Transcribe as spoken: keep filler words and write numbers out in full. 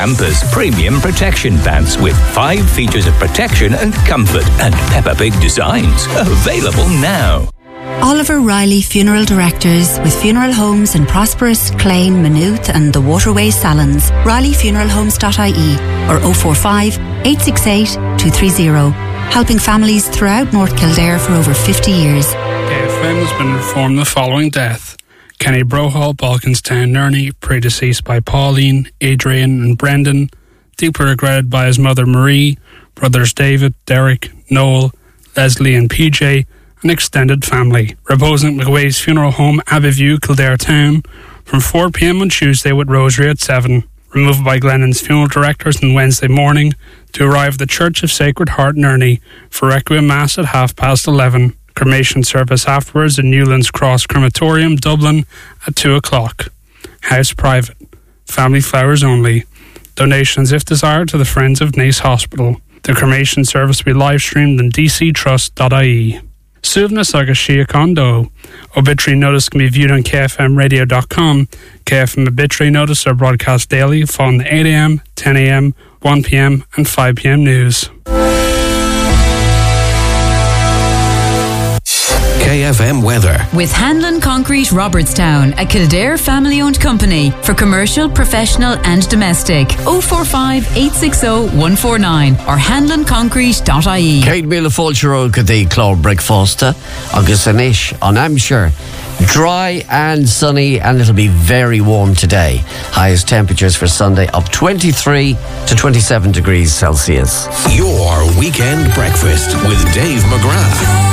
Campers Premium Protection Pants with five features of protection and comfort and Peppa Pig designs. Available now. Oliver Riley Funeral Directors with funeral homes in Prosperous, Clane, Maynooth and the Waterways Salons. Riley Funeral Homes dot I E or oh four five, eight six eight, two three oh. Helping families throughout North Kildare for over fifty years. K F M has been informed the following death. Kenny Brohall, Balkinstown, Nerney, predeceased by Pauline, Adrian and Brendan, deeply regretted by his mother Marie, brothers David, Derek, Noel, Leslie and P J, and extended family. Reposing at McWay's funeral home, Abbeyview, Kildare Town, from four p.m. on Tuesday with rosary at seven. Removed by Glennon's funeral directors on Wednesday morning to arrive at the Church of Sacred Heart, Nerney, for Requiem Mass at half past eleven. Cremation service afterwards in Newlands Cross Crematorium, Dublin, at two o'clock. House private. Family flowers only. Donations, if desired, to the Friends of Naas Hospital. The cremation service will be live streamed on d c trust dot i e. Suvna agus Shiakondo. Obituary notice can be viewed on k f m radio dot com. K F M obituary notice are broadcast daily following the eight a.m, ten a.m, one p.m and five p.m news. K F M weather. With Hanlon Concrete Robertstown, a Kildare family-owned company for commercial, professional and domestic. oh four five, eight six oh, one four nine or hanlon concrete dot i e. Céad míle fáilte go dtí clár breakfasta agus anish on Hampshire. Dry and sunny, and it'll be very warm today. Highest temperatures for Sunday of twenty-three to twenty-seven degrees Celsius. Your weekend breakfast with Dave McGrath.